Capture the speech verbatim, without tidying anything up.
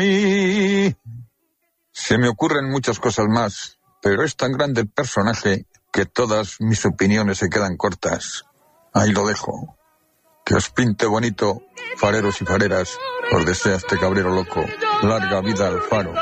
Y se me ocurren muchas cosas más, pero es tan grande el personaje que todas mis opiniones se quedan cortas. Ahí lo dejo. Que os pinte bonito, fareros y fareras. Os desea este cabrero loco. Larga vida al faro.